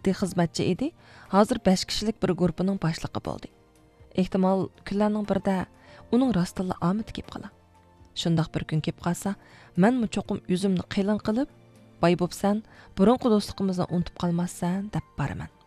oddiy xizmatchi edi, hozir 5 kishilik bir guruhining boshlig'i bo'ldi. Ehtimol kunlarning birida uning rostilla omad kelib qolar. Shundoq bir kun kelib qolsa, men cho'qim o'zimni qilin qilib, "Boy bo'psan, burunqi do'stligimizni unutib qolmassan" deb baraman.